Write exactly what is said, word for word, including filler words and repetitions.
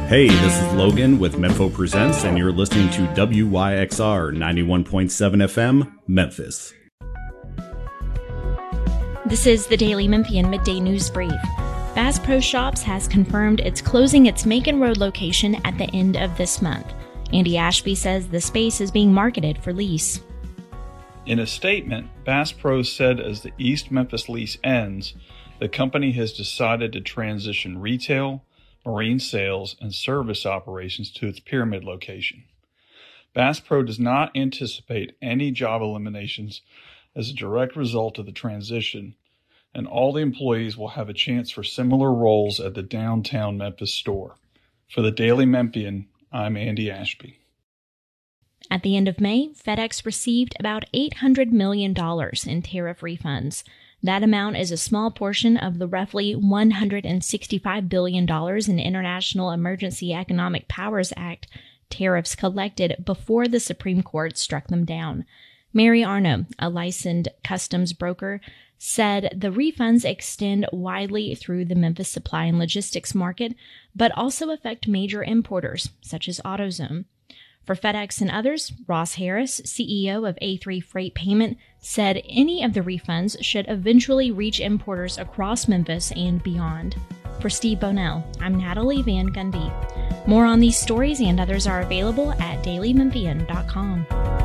Hey, this is Logan with Mempho Presents, and you're listening to W Y X R ninety-one point seven F M, Memphis. This is the Daily Memphian Midday News Brief. Bass Pro Shops has confirmed it's closing its Macon Road location at the end of this month. Andy Ashby says the space is being marketed for lease. In a statement, Bass Pro said as the East Memphis lease ends, the company has decided to transition retail, marine sales, and service operations to its Pyramid location. Bass Pro does not anticipate any job eliminations as a direct result of the transition, and all the employees will have a chance for similar roles at the downtown Memphis store. For the Daily Memphian, I'm Andy Ashby. At the end of May, FedEx received about eight hundred million dollars in tariff refunds. That amount is a small portion of the roughly one hundred sixty-five billion dollars in International Emergency Economic Powers Act tariffs collected before the Supreme Court struck them down. Mary Arno, a licensed customs broker, said the refunds extend widely through the Memphis supply and logistics market, but also affect major importers, such as AutoZone. For FedEx and others, Ross Harris, C E O of A three Freight Payment, said any of the refunds should eventually reach importers across Memphis and beyond. For Steve Bonell, I'm Natalie Van Gundy. More on these stories and others are available at daily memphian dot com.